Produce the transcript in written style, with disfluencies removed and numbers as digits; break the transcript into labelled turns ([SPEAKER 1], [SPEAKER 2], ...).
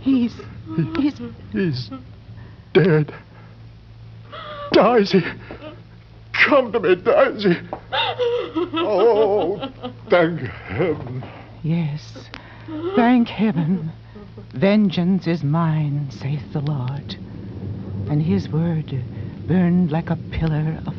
[SPEAKER 1] He's
[SPEAKER 2] He's dead. Daisy! Come to me, Daisy! Oh, thank heaven.
[SPEAKER 1] Yes, thank heaven. Vengeance is mine, saith the Lord. And his word burned like a pillar of